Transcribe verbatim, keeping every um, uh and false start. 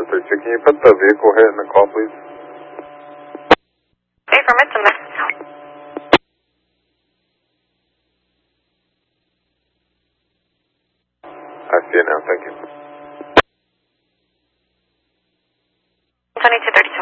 thirty-two. Can you put the vehicle hit in the call, please? Affirmative. I see it now, thank you. twenty-two thirty-two.